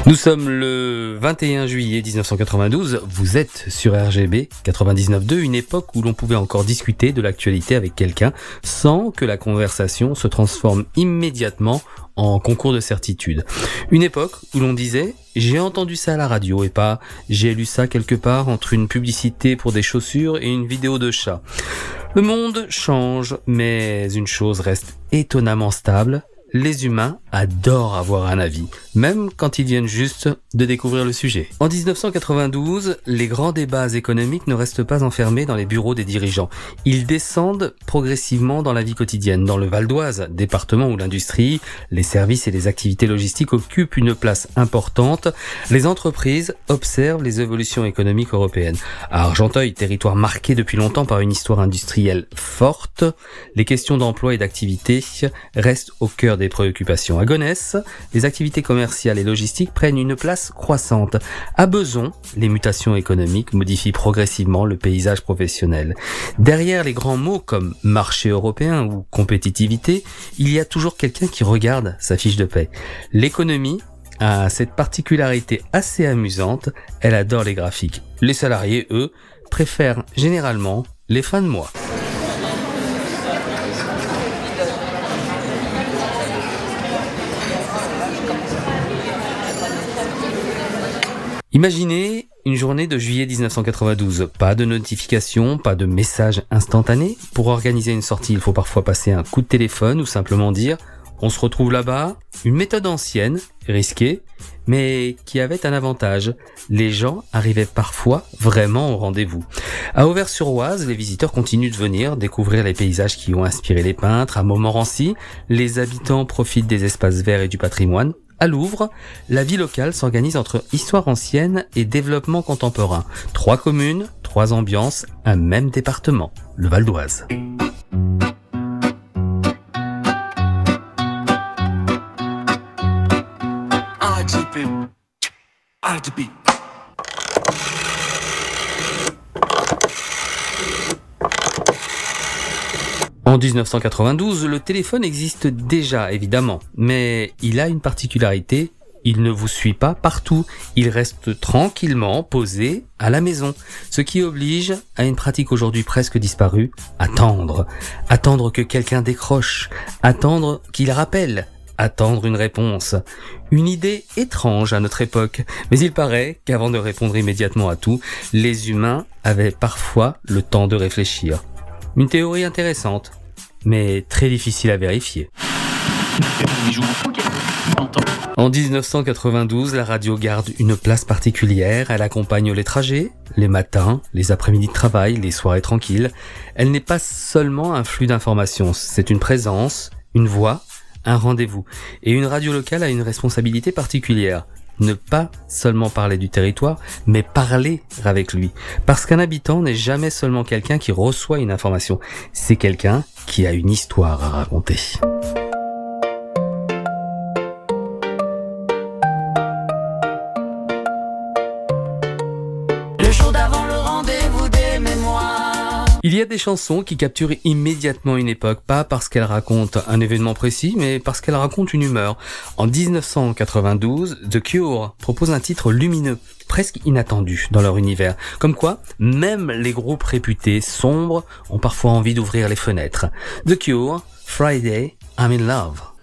Nous sommes le 21 juillet 1992, vous êtes sur RGB 99.2, une époque où l'on pouvait encore discuter de l'actualité avec quelqu'un sans que la conversation se transforme immédiatement en concours de certitude. Une époque où l'on disait « j'ai entendu ça à la radio » et pas « j'ai lu ça quelque part entre une publicité pour des chaussures et une vidéo de chat ». Le monde change, mais une chose reste étonnamment stable. Les humains adorent avoir un avis, même quand ils viennent juste de découvrir le sujet. En 1992, les grands débats économiques ne restent pas enfermés dans les bureaux des dirigeants. Ils descendent progressivement dans la vie quotidienne. Dans le Val d'Oise, département où l'industrie, les services et les activités logistiques occupent une place importante, les entreprises observent les évolutions économiques européennes. À Argenteuil, territoire marqué depuis longtemps par une histoire industrielle forte, les questions d'emploi et d'activité restent au cœur des préoccupations. À Gonesse, les activités commerciales et logistiques prennent une place croissante. À Beson, les mutations économiques modifient progressivement le paysage professionnel. Derrière les grands mots comme marché européen ou compétitivité, il y a toujours quelqu'un qui regarde sa fiche de paie. L'économie a cette particularité assez amusante, elle adore les graphiques. Les salariés, eux, préfèrent généralement les fins de mois. Imaginez une journée de juillet 1992. Pas de notification, pas de message instantané. Pour organiser une sortie, il faut parfois passer un coup de téléphone ou simplement dire « on se retrouve là-bas ». Une méthode ancienne, risquée, mais qui avait un avantage. Les gens arrivaient parfois vraiment au rendez-vous. À Auvers-sur-Oise, les visiteurs continuent de venir découvrir les paysages qui ont inspiré les peintres. À Montmorency, les habitants profitent des espaces verts et du patrimoine. À Louvre, la vie locale s'organise entre histoire ancienne et développement contemporain. 3 communes, 3 ambiances, un même département, le Val d'Oise. En 1992, le téléphone existe déjà, évidemment, mais il a une particularité, il ne vous suit pas partout, il reste tranquillement posé à la maison, ce qui oblige à une pratique aujourd'hui presque disparue, attendre. Attendre que quelqu'un décroche, attendre qu'il rappelle, attendre une réponse. Une idée étrange à notre époque, mais il paraît qu'avant de répondre immédiatement à tout, les humains avaient parfois le temps de réfléchir. Une théorie intéressante, mais très difficile à vérifier. En 1992, la radio garde une place particulière. Elle accompagne les trajets, les matins, les après-midi de travail, les soirées tranquilles. Elle n'est pas seulement un flux d'informations, c'est une présence, une voix, un rendez-vous. Et une radio locale a une responsabilité particulière. Ne pas seulement parler du territoire, mais parler avec lui. Parce qu'un habitant n'est jamais seulement quelqu'un qui reçoit une information, c'est quelqu'un qui a une histoire à raconter. Le jour d'avant le rendez-vous des mémoires. Il y a des chansons qui capturent immédiatement une époque, pas parce qu'elles racontent un événement précis, mais parce qu'elles racontent une humeur. En 1992, The Cure propose un titre lumineux, presque inattendu dans leur univers. Comme quoi, même les groupes réputés sombres ont parfois envie d'ouvrir les fenêtres. The Cure, Friday, I'm in Love.